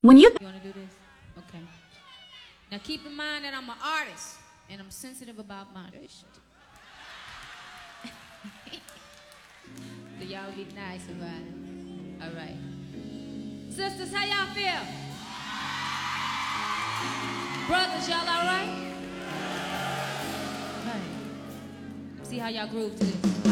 When you want to do this? Okay. Now keep in mind that I'm an artist and I'm sensitive about my shit. So y'all be nice about it. All right. Sisters, how y'all feel? Brothers, y'all all right? All right. See how y'all groove to this.